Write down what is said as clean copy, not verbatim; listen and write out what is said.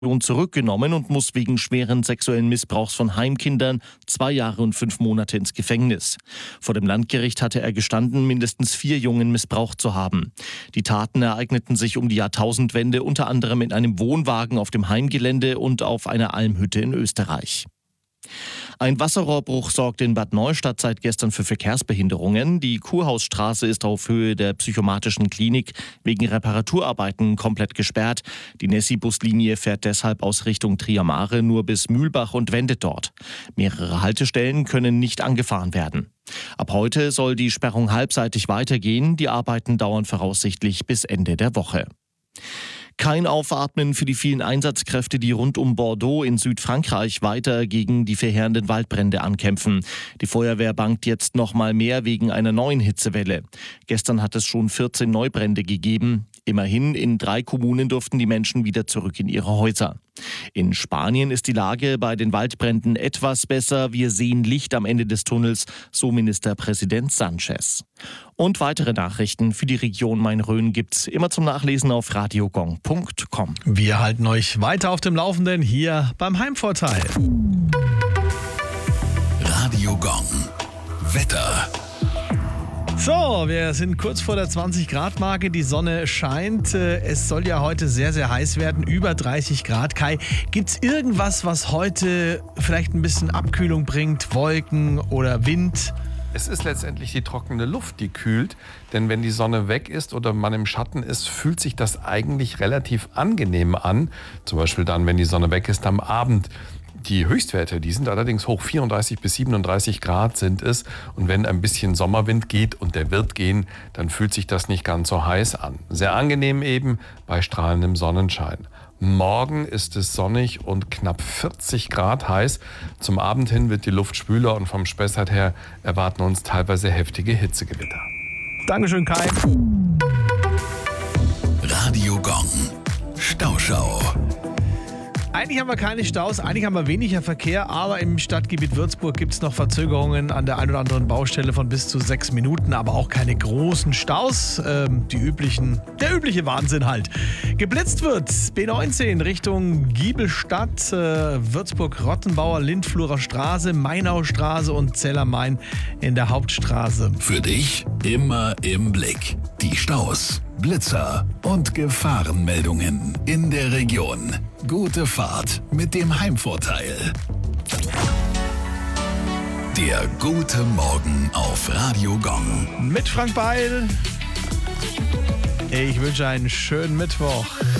zurückgenommen und muss wegen schweren sexuellen Missbrauchs von Heimkindern 2 Jahre und 5 Monate ins Gefängnis. Vor dem Landgericht hatte er gestanden, mindestens 4 Jungen missbraucht zu haben. Die Taten ereigneten sich um die Jahrtausendwende, unter anderem in einem Wohnwagen auf dem Heimgelände und auf einer Almhütte in Österreich. Ein Wasserrohrbruch sorgt in Bad Neustadt seit gestern für Verkehrsbehinderungen. Die Kurhausstraße ist auf Höhe der psychomatischen Klinik wegen Reparaturarbeiten komplett gesperrt. Die Nessi-Buslinie fährt deshalb aus Richtung Triamare nur bis Mühlbach und wendet dort. Mehrere Haltestellen können nicht angefahren werden. Ab heute soll die Sperrung halbseitig weitergehen. Die Arbeiten dauern voraussichtlich bis Ende der Woche. Kein Aufatmen für die vielen Einsatzkräfte, die rund um Bordeaux in Südfrankreich weiter gegen die verheerenden Waldbrände ankämpfen. Die Feuerwehr bangt jetzt noch mal mehr wegen einer neuen Hitzewelle. Gestern hat es schon 14 Neubrände gegeben. Immerhin, in 3 Kommunen durften die Menschen wieder zurück in ihre Häuser. In Spanien ist die Lage bei den Waldbränden etwas besser. Wir sehen Licht am Ende des Tunnels, so Ministerpräsident Sanchez. Und weitere Nachrichten für die Region Main-Rhön gibt's immer zum Nachlesen auf radiogong.com. Wir halten euch weiter auf dem Laufenden hier beim Heimvorteil. Radio Gong. Wetter. So, wir sind kurz vor der 20-Grad-Marke. Die Sonne scheint. Es soll ja heute sehr, sehr heiß werden. Über 30 Grad. Kai, gibt's irgendwas, was heute vielleicht ein bisschen Abkühlung bringt? Wolken oder Wind? Es ist letztendlich die trockene Luft, die kühlt. Denn wenn die Sonne weg ist oder man im Schatten ist, fühlt sich das eigentlich relativ angenehm an. Zum Beispiel dann, wenn die Sonne weg ist am Abend. Die Höchstwerte, die sind allerdings hoch, 34 bis 37 Grad sind es. Und wenn ein bisschen Sommerwind geht, und der wird gehen, dann fühlt sich das nicht ganz so heiß an. Sehr angenehm eben bei strahlendem Sonnenschein. Morgen ist es sonnig und knapp 40 Grad heiß. Zum Abend hin wird die Luft schwüler und vom Spessart her erwarten uns teilweise heftige Hitzegewitter. Dankeschön, Kai. Radio Gong. Stauschau. Eigentlich haben wir keine Staus, eigentlich haben wir weniger Verkehr, aber im Stadtgebiet Würzburg gibt es noch Verzögerungen an der einen oder anderen Baustelle von bis zu 6 Minuten, aber auch keine großen Staus. Der übliche Wahnsinn halt. Geblitzt wird B19 Richtung Giebelstadt, Würzburg-Rottenbauer, Lindflurer Straße, Mainaustraße und Zellermain in der Hauptstraße. Für dich immer im Blick. Die Staus, Blitzer und Gefahrenmeldungen in der Region. Gute Fahrt mit dem Heimvorteil. Der gute Morgen auf Radio Gong. Mit Frank Beil. Ich wünsche einen schönen Mittwoch.